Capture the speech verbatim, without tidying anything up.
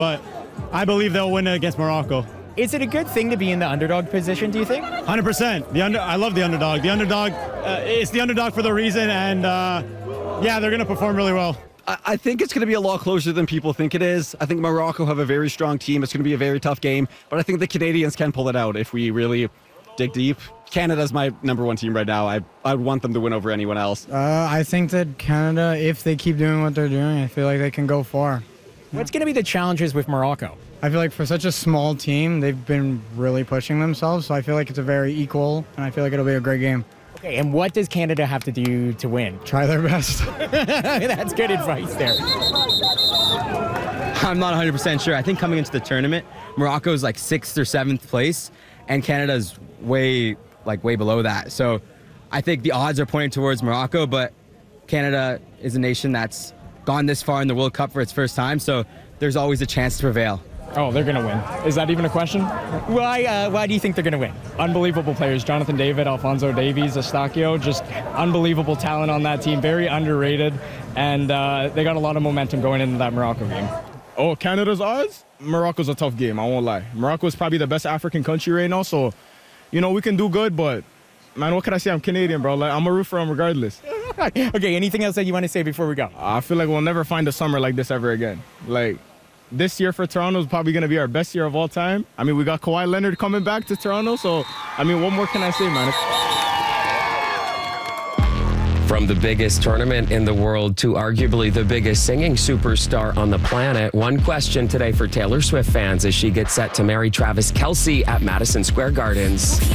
but I believe they'll win against Morocco. Is it a good thing to be in the underdog position, do you think? one hundred percent. The under, I love the underdog. The underdog, uh, it's the underdog for the reason, and uh, yeah, they're going to perform really well. I, I think it's going to be a lot closer than people think it is. I think Morocco have a very strong team. It's going to be a very tough game, but I think the Canadians can pull it out if we really dig deep. Canada's my number one team right now. I I want them to win over anyone else. Uh, I think that Canada, if they keep doing what they're doing, I feel like they can go far. What's going to be the challenges with Morocco? I feel like for such a small team, they've been really pushing themselves, so I feel like it's a very equal, and I feel like it'll be a great game. Okay, and what does Canada have to do to win? Try their best. That's good advice there. I'm not one hundred percent sure. I think coming into the tournament, Morocco's like sixth or seventh place, and Canada's way, like way below that. So I think the odds are pointing towards Morocco, but Canada is a nation that's gone this far in the World Cup for its first time, so there's always a chance to prevail. Oh, they're going to win. Is that even a question? Why uh, Why do you think they're going to win? Unbelievable players. Jonathan David, Alphonso Davies, Eustáquio, just unbelievable talent on that team. Very underrated, and uh, they got a lot of momentum going into that Morocco game. Oh, Canada's odds? Morocco's a tough game, I won't lie. Morocco is probably the best African country right now, so, you know, we can do good, but, man, what can I say? I'm Canadian, bro. Like, I'm a root for them regardless. Okay, anything else that you want to say before we go? I feel like we'll never find a summer like this ever again. Like, this year for Toronto is probably going to be our best year of all time. I mean, we got Kawhi Leonard coming back to Toronto, so, I mean, what more can I say, man? From the biggest tournament in the world to arguably the biggest singing superstar on the planet, one question today for Taylor Swift fans as she gets set to marry Travis Kelce at Madison Square Gardens.